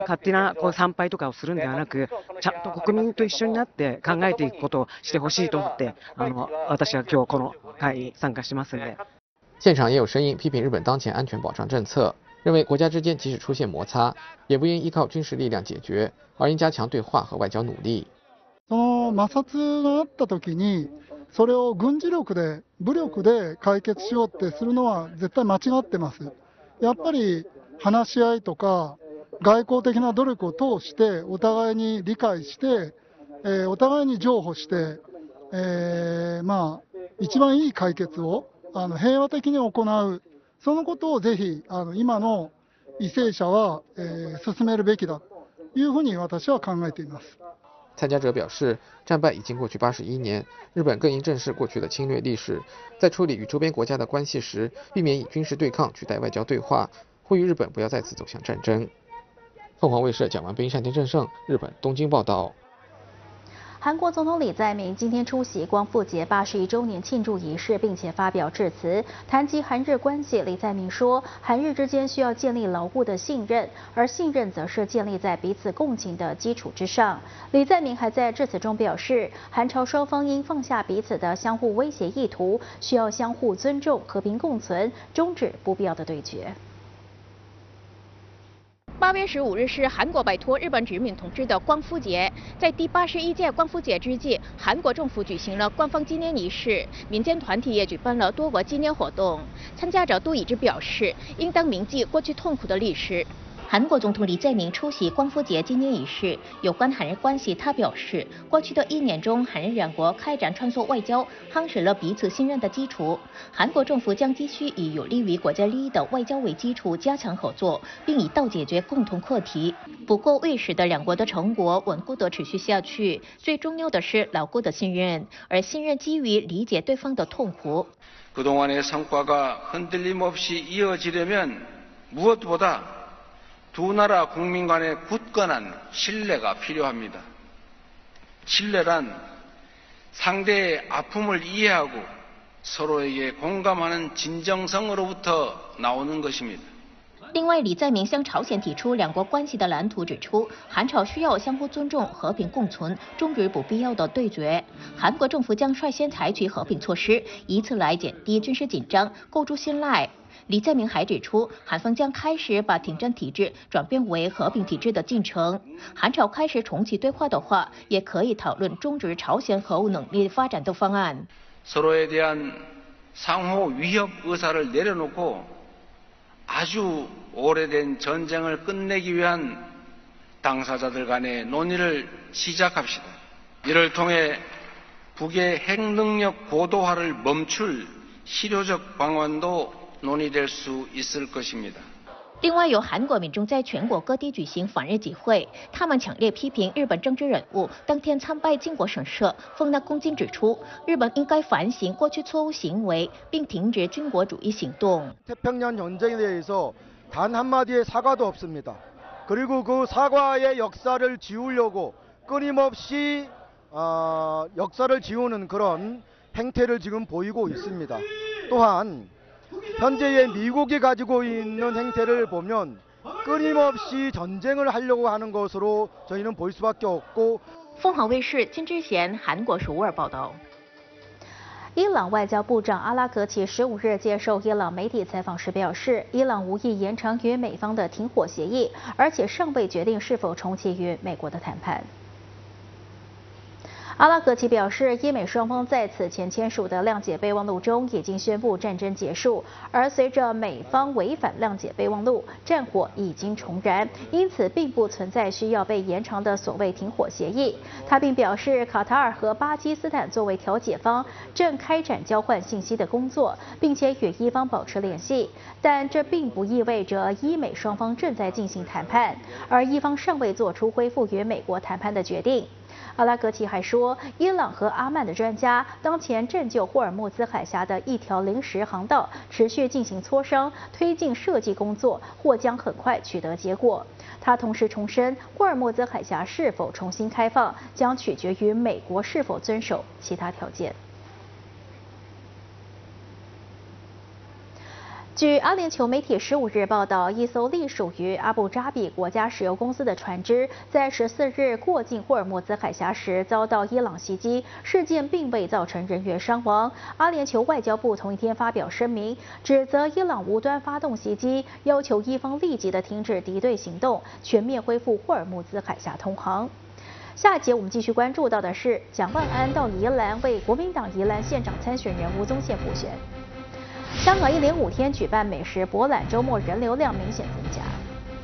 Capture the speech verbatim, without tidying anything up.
勝手なこう参拝とかをするんではなく、ちゃんと国民と一緒になって考えていくことをしてほしいと思って、あの私は今日この会に参加しますので。 现场也有声音批评日本当前安全保障政策，认为国家之间即使出现摩擦，也不应依靠军事力量解决，而应加强对话和外交努力。 その摩擦があった時に、それを軍事力で武力で解決しようってするのは絶対間違ってます。やっぱり話し合いとか外交的な努力を通してお互いに理解して、えー、お互いに譲歩して、えー、まあ一番いい解決をあの平和的に行う、そのことをぜひあの今の為政者は、えー、進めるべきだというふうに私は考えています。 参加者表示，战败已经过去八十一年，日本更应正视过去的侵略历史，在处理与周边国家的关系时，避免以军事对抗取代外交对话，呼吁日本不要再次走向战争。凤凰卫视蒋完斌、单田正胜，日本东京报道。 韩国总统李在明今天出席光复节八十一周年庆祝仪式，并且发表致辞，谈及韩日关系。李在明说，韩日之间需要建立牢固的信任，而信任则是建立在彼此共情的基础之上。李在明还在致辞中表示，韩朝双方应放下彼此的相互威胁意图，需要相互尊重、和平共存，终止不必要的对决。 八月十五日是韩国摆脱日本殖民统治的光复节，在第八十一届光复节之际，韩国政府举行了官方纪念仪式，民间团体也举办了多个纪念活动。参加者都一致表示，应当铭记过去痛苦的历史。韩国总统李在明出席光复节纪念仪式，有关韩日关系，他表示，过去的一年中，韩日两国开展穿梭外交，夯实了彼此信任的基础。韩国政府将继续以有利于国家利益的外交为基础，加强合作，并一道解决共同课题。不过，为使得两国的成果稳固地持续下去，最重要的是牢固的信任，而信任基于理解对方的痛苦。 그동안의 성과가 흔들림 없이 이어지려면 무엇보다 두 나라 국민 간의 굳건한 신뢰가 필요합니다. 신뢰란 상대의 아픔을 이해하고 서로에게 공감하는 진정성으로부터 나오는 것입니다. 另外，李在明向朝鲜提出两国关系的蓝图，指出韩朝需要相互尊重、和平共存，终止不必要的对决。韩国政府将率先采取和平措施，以此来减低军事紧张，构筑信赖。李在明还指出，韩方将开始把停战体制转变为和平体制的进程。韩朝开始重启对话的话，也可以讨论终止朝鲜核武能力发展的方案。 서로에 대한 상호 위협 의사를 내려놓고 아주 오래된 전쟁을 끝내기 위한 당사자들 간의 논의를 시작합시다. 이를 통해 북의 핵능력 고도화를 멈출 실효적 방안도 논의될 수 있을 것입니다. 另外，有韩国民众在全国各地举行反日集会，他们强烈批评日本政治人物当天参拜靖国神社，奉纳恭敬指出，日本应该反省过去错误行为，并停止军国主义行动。 태평양 전쟁에 대해서 단 한마디의 사과도 없습니다. 그리고 그 사과의 역사를 지우려고 끊임없이 어, 역사를 지우는 그런 행태를 지금 보이고 있습니다. 또한 현재의 미국이 가지고 있는 행태를 보면 끊임없이 전쟁을 하려고 하는 것으로 저희는 볼 수밖에 없고. 凤凰卫视金智贤，韩国首尔报道。 伊朗外交部长阿拉格齐十五日接受伊朗媒体采访时表示，伊朗无意延长与美方的停火协议，而且尚未决定是否重启与美国的谈判。 阿拉格齐表示，伊美双方在此前签署的谅解备忘录中已经宣布战争结束，而随着美方违反谅解备忘录，战火已经重燃，因此并不存在需要被延长的所谓停火协议。他并表示，卡塔尔和巴基斯坦作为调解方，正开展交换信息的工作，并且与伊方保持联系，但这并不意味着伊美双方正在进行谈判，而伊方尚未做出恢复与美国谈判的决定。 阿拉格齐还说，伊朗和阿曼的专家当前正就霍尔木兹海峡的一条临时航道持续进行磋商，推进设计工作，或将很快取得结果。他同时重申，霍尔木兹海峡是否重新开放，将取决于美国是否遵守其他条件。 据阿联酋媒体十五日报道，一艘隶属于阿布扎比国家石油公司的船只在十四日过境霍尔木兹海峡时遭到伊朗袭击，事件并未造成人员伤亡。阿联酋外交部同一天发表声明，指责伊朗无端发动袭击，要求伊方立即的停止敌对行动，全面恢复霍尔木兹海峡通航。下节我们继续关注到的是蒋万安到宜兰为国民党宜兰县长参选人吴宗宪补选。香港一连五天举办美食博览，周末人流量明显增加。